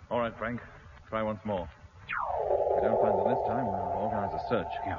All right, Frank. Try once more. If we don't find them this time, we'll organize a search. Yeah.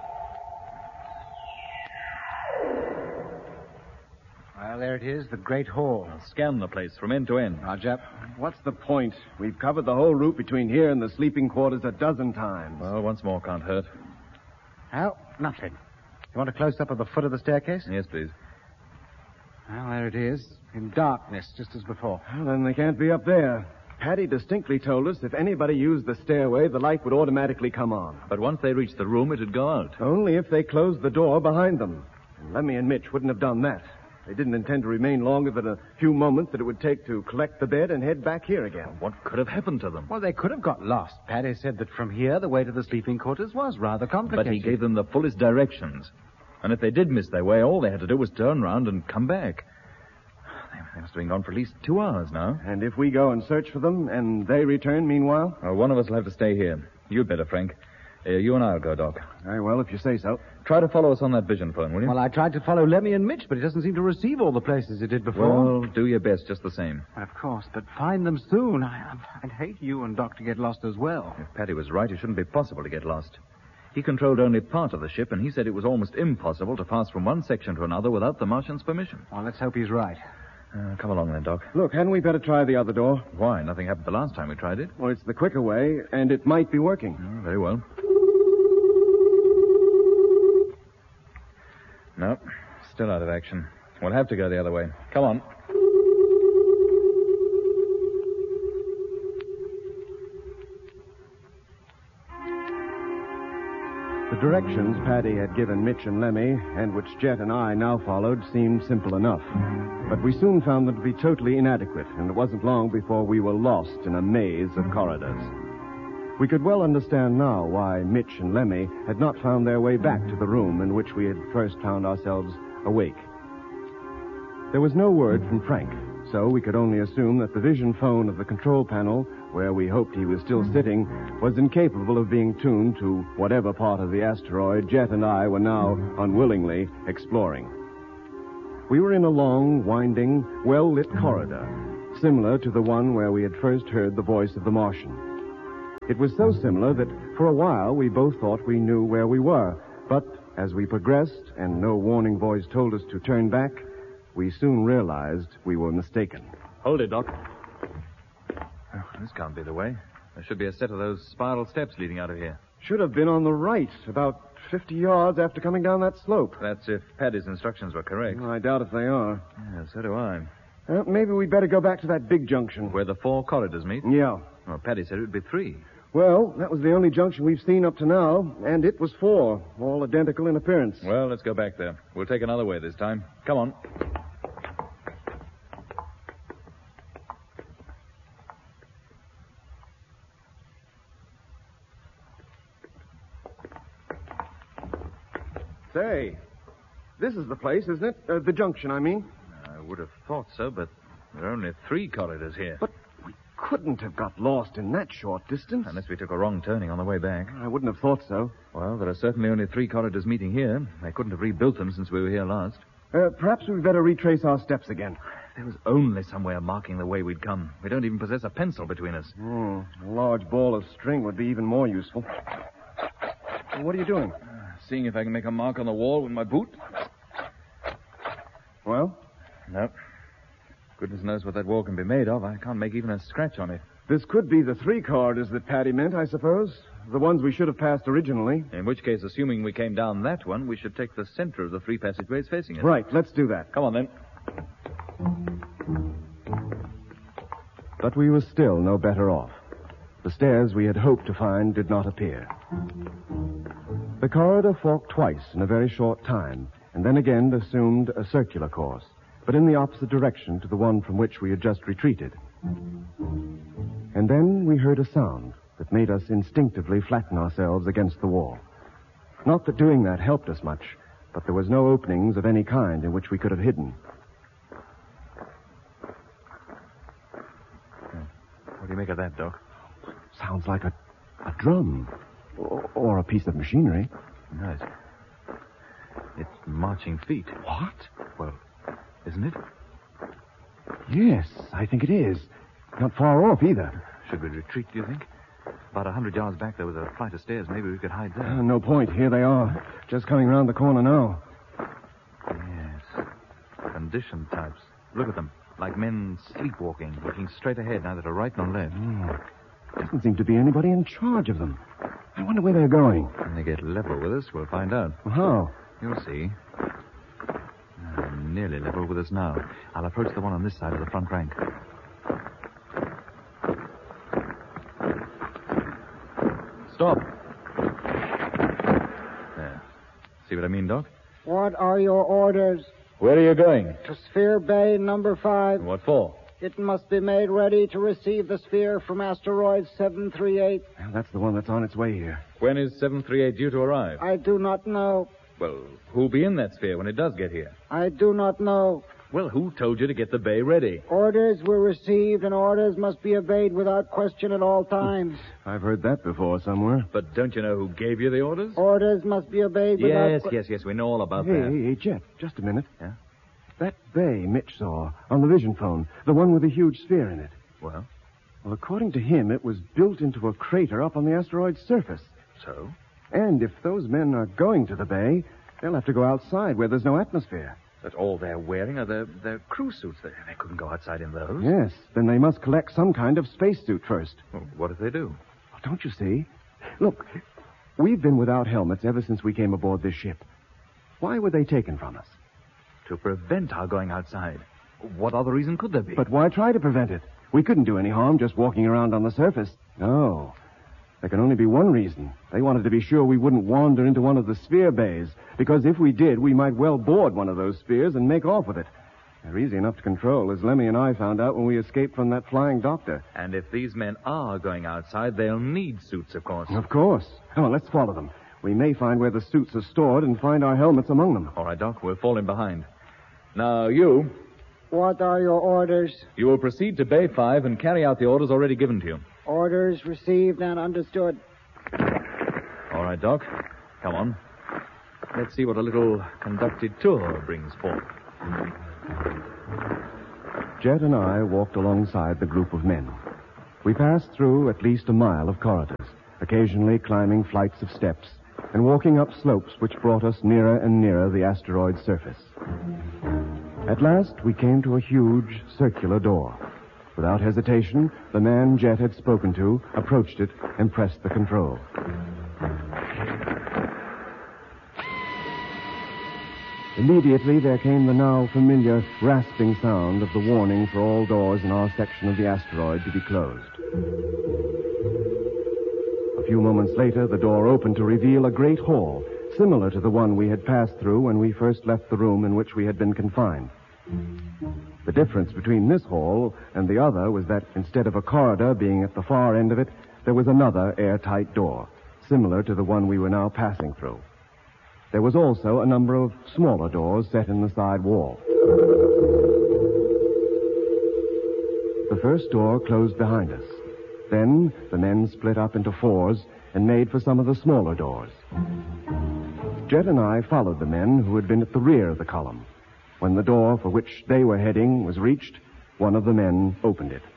Well, there it is, the Great Hall. I'll scan the place from end to end. Roger. What's the point? We've covered the whole route between here and the sleeping quarters a dozen times. Well, once more can't hurt. Oh, nothing. You want a close-up of the foot of the staircase? Yes, please. Well, there it is, in darkness, just as before. Well, then they can't be up there. Paddy distinctly told us if anybody used the stairway, the light would automatically come on. But once they reached the room, it'd go out. Only if they closed the door behind them. And Lemmy and Mitch wouldn't have done that. They didn't intend to remain longer than a few moments that it would take to collect the bed and head back here again. What could have happened to them? Well, they could have got lost. Paddy said that from here, the way to the sleeping quarters was rather complicated. But he gave them the fullest directions. And if they did miss their way, all they had to do was turn round and come back. They must have been gone for at least 2 hours now. And if we go and search for them, and they return meanwhile? One of us will have to stay here. You'd better, Frank. You and I'll go, Doc. Very well, if you say so. Try to follow us on that vision phone, will you? Well, I tried to follow Lemmy and Mitch, but it doesn't seem to receive all the places it did before. Well, do your best just the same. Well, of course, but find them soon. I'd hate you and Doc to get lost as well. If Paddy was right, it shouldn't be possible to get lost. He controlled only part of the ship, and he said it was almost impossible to pass from one section to another without the Martian's permission. Well, let's hope he's right. Come along then, Doc. Look, hadn't we better try the other door? Why? Nothing happened the last time we tried it. Well, it's the quicker way, and it might be working. Oh, very well. No, still out of action. We'll have to go the other way. Come on. The directions Paddy had given Mitch and Lemmy, and which Jet and I now followed, seemed simple enough. But we soon found them to be totally inadequate, and it wasn't long before we were lost in a maze of corridors. We could well understand now why Mitch and Lemmy had not found their way back to the room in which we had first found ourselves awake. There was no word from Frank, so we could only assume that the vision phone of the control panel, where we hoped he was still sitting, was incapable of being tuned to whatever part of the asteroid Jet and I were now unwillingly exploring. We were in a long, winding, well-lit corridor, similar to the one where we had first heard the voice of the Martian. It was so similar that for a while we both thought we knew where we were, but as we progressed and no warning voice told us to turn back, we soon realized we were mistaken. Hold it, Doc. Oh, this can't be the way. There should be a set of those spiral steps leading out of here. Should have been on the right, about 50 yards after coming down that slope. That's if Paddy's instructions were correct. I doubt if they are. Yeah, so do I. Maybe we'd better go back to that big junction. Where the 4 corridors meet? Yeah. Well, Paddy said it would be 3. Well, that was the only junction we've seen up to now, and it was 4, all identical in appearance. Well, let's go back there. We'll take another way this time. Come on. Say, this is the place, isn't it? The junction, I mean. I would have thought so, but there are only 3 corridors here. But we couldn't have got lost in that short distance. Unless we took a wrong turning on the way back. I wouldn't have thought so. Well, there are certainly only 3 corridors meeting here. They couldn't have rebuilt them since we were here last. Perhaps we'd better retrace our steps again. There was only somewhere marking the way we'd come. We don't even possess a pencil between us. A large ball of string would be even more useful. Well, what are you doing? Seeing if I can make a mark on the wall with my boot. Well? No. Goodness knows what that wall can be made of. I can't make even a scratch on it. This could be the 3 corridors that Paddy meant, I suppose. The ones we should have passed originally. In which case, assuming we came down that one, we should take the center of the 3 passageways facing it. Right, let's do that. Come on, then. But we were still no better off. The stairs we had hoped to find did not appear. The corridor forked twice in a very short time, and then again assumed a circular course, but in the opposite direction to the one from which we had just retreated. And then we heard a sound that made us instinctively flatten ourselves against the wall. Not that doing that helped us much, but there was no openings of any kind in which we could have hidden. What do you make of that, Doc? Sounds like a drum. Or a piece of machinery. Nice. It's marching feet. What? Well, isn't it? Yes, I think it is. Not far off, either. Should we retreat, do you think? About 100 yards back there was a flight of stairs. Maybe we could hide there. No point. Here they are. Just coming round the corner now. Yes. Conditioned types. Look at them. Like men sleepwalking, looking straight ahead, neither to right nor left. Doesn't seem to be anybody in charge of them. I wonder where they're going. When they get level with us, we'll find out. Well, how? You'll see. Nearly level with us now. I'll approach the one on this side of the front rank. Stop. There. See what I mean, Doc? What are your orders? Where are you going? To Sphere Bay number 5. What for? It must be made ready to receive the sphere from asteroid 738. Well, that's the one that's on its way here. When is 738 due to arrive? I do not know. Well, who'll be in that sphere when it does get here? I do not know. Well, who told you to get the bay ready? Orders were received, and orders must be obeyed without question at all times. I've heard that before somewhere. But don't you know who gave you the orders? Orders must be obeyed without... Yes, we know all about Hey, that. hey, Jet, just a minute. Yeah? That bay Mitch saw on the vision phone, the one with the huge sphere in it. Well, According to him, it was built into a crater up on the asteroid's surface. so? And if those men are going to the bay, they'll have to go outside where there's no atmosphere. But all they're wearing are their crew suits. They couldn't go outside in those. Yes, then they must collect some kind of spacesuit first. Well, what if they do? Oh, don't you see? Look, we've been without helmets ever since we came aboard this ship. Why were they taken from us? To prevent our going outside. What other reason could there be? But why try to prevent it? We couldn't do any harm just walking around on the surface. No. There can only be one reason. They wanted to be sure we wouldn't wander into one of the sphere bays, because if we did, we might well board one of those spheres and make off with it. They're easy enough to control, as Lemmy and I found out when we escaped from that flying doctor. And if these men are going outside, they'll need suits, of course. Of course. Come on, let's follow them. We may find where the suits are stored and find our helmets among them. All right, Doc, we'll fall in behind. Now, you What are your orders? will proceed to Bay 5 and carry out the orders already given to you. Orders received and understood. All right, Doc. Come on. Let's see what a little conducted tour brings forth. Jet and I walked alongside the group of men. We passed through at least a mile of corridors, occasionally climbing flights of steps and walking up slopes which brought us nearer and nearer the asteroid's surface. At last, we came to a huge circular door. Without hesitation, the man Jet had spoken to approached it and pressed the control. Immediately, there came the now familiar rasping sound of the warning for all doors in our section of the asteroid to be closed. A few moments later, the door opened to reveal a great hall, similar to the one we had passed through when we first left the room in which we had been confined. The difference between this hall and the other was that instead of a corridor being at the far end of it, there was another airtight door, similar to the one we were now passing through. There was also a number of smaller doors set in the side wall. The first door closed behind us. Then the men split up into fours and made for some of the smaller doors. Jet and I followed the men who had been at the rear of the column. When the door for which they were heading was reached, one of the men opened it.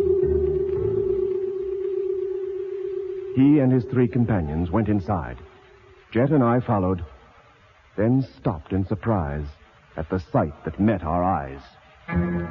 He and his 3 companions went inside. Jet and I followed, then stopped in surprise at the sight that met our eyes.